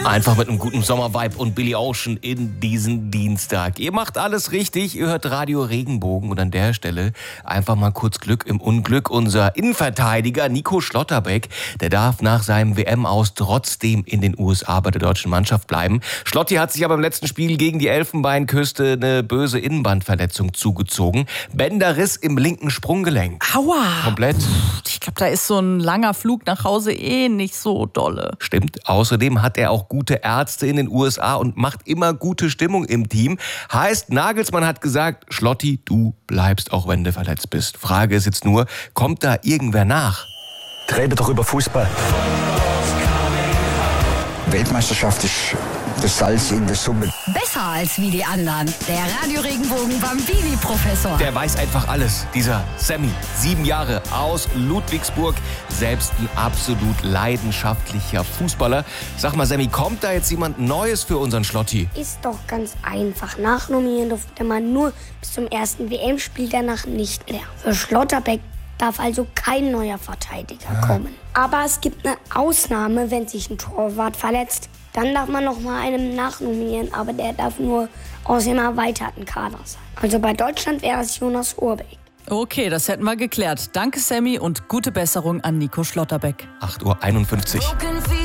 Einfach mit einem guten Sommervibe und Billy Ocean in diesen Dienstag. Ihr macht alles richtig, ihr hört Radio Regenbogen und an der Stelle einfach mal kurz Glück im Unglück. Unser Innenverteidiger Nico Schlotterbeck, der darf nach seinem WM-Aus trotzdem in den USA bei der deutschen Mannschaft bleiben. Schlotti hat sich aber im letzten Spiel gegen die Elfenbeinküste eine böse Innenbandverletzung zugezogen. Bänderriss im linken Sprunggelenk. Aua! Komplett. Ich glaube, da ist so ein langer Flug nach Hause nicht so dolle. Stimmt. Außerdem hat er auch gute Ärzte in den USA und macht immer gute Stimmung im Team. Heißt, Nagelsmann hat gesagt, Schlotti, du bleibst, auch wenn du verletzt bist. Frage ist jetzt nur, kommt da irgendwer nach? Rede doch über Fußball. Weltmeisterschaft ist das Salz in der Suppe. Besser als wie die anderen. Der Radio Regenbogen Bambini-Professor. Der weiß einfach alles. Dieser Sammy, 7 Jahre aus Ludwigsburg, selbst ein absolut leidenschaftlicher Fußballer. Sag mal, Sammy, kommt da jetzt jemand Neues für unseren Schlotti? Ist doch ganz einfach. Nachnominieren durfte man nur bis zum ersten WM-Spiel, danach nicht mehr. Für Schlotterbeck darf also kein neuer Verteidiger kommen. Aber es gibt eine Ausnahme, wenn sich ein Torwart verletzt. Dann darf man noch mal einen nachnominieren, aber der darf nur aus dem erweiterten Kader sein. Also bei Deutschland wäre es Jonas Urbeck. Okay, das hätten wir geklärt. Danke, Sammy, und gute Besserung an Nico Schlotterbeck. 8:51 Uhr.